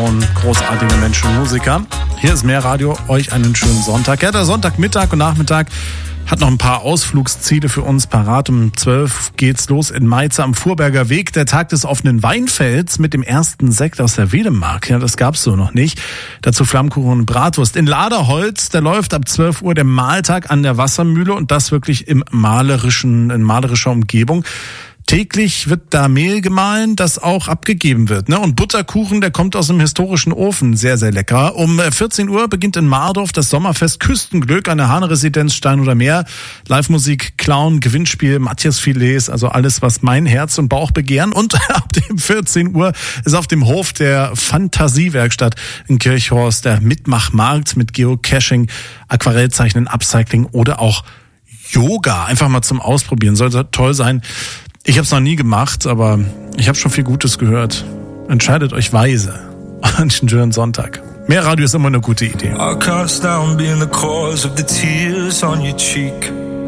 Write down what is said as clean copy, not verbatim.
Frauen, großartige Menschen, Musiker. Hier ist Mehr Radio, euch einen schönen Sonntag. Ja, der Sonntagmittag und Nachmittag hat noch ein paar Ausflugsziele für uns parat. Um 12 geht's los in Meize am Vorberger Weg. Der Tag des offenen Weinfelds mit dem ersten Sekt aus der Wedemark. Ja, das gab's so noch nicht. Dazu Flammkuchen und Bratwurst. In Laderholz, da läuft ab 12 Uhr der Mahltag an der Wassermühle und das wirklich in malerischer Umgebung. Täglich wird da Mehl gemahlen, das auch abgegeben wird. Ne? Und Butterkuchen, der kommt aus dem historischen Ofen. Sehr, sehr lecker. Um 14 Uhr beginnt in Mardorf das Sommerfest Küstenglück an der Hahn-Residenz Stein oder Meer. Live-Musik, Clown, Gewinnspiel, Matthias-Filets, also alles, was mein Herz und Bauch begehren. Und ab dem 14 Uhr ist auf dem Hof der Fantasiewerkstatt in Kirchhorst der Mitmachmarkt mit Geocaching, Aquarellzeichnen, Upcycling oder auch Yoga. Einfach mal zum Ausprobieren. Soll toll sein. Ich habe es noch nie gemacht, aber ich habe schon viel Gutes gehört. Entscheidet euch weise. Einen schönen Sonntag. Mehr Radio ist immer eine gute Idee. I cast down being the cause of the tears on your cheek.